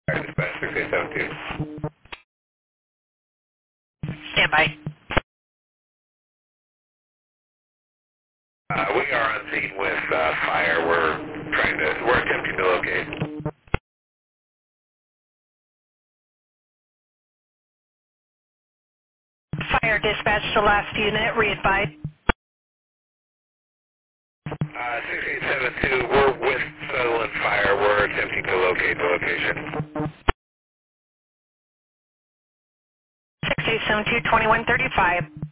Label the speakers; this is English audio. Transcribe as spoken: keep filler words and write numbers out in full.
Speaker 1: Dispatch six eight seven two.
Speaker 2: Stand by.
Speaker 1: Uh, we are on scene with uh, fire. We're trying to, we're attempting to locate.
Speaker 2: Fire dispatch to last unit, re-advise.
Speaker 1: Uh, six eight seven two, we're with Sutherland Fire. We're attempting to locate the location.
Speaker 2: six eight seven two, twenty-one thirty-five.